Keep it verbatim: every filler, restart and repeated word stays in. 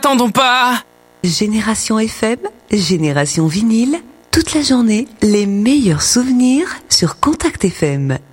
n'attendons pas. Génération F M, Génération Vinyle, toute la journée, les meilleurs souvenirs sur Contact F M.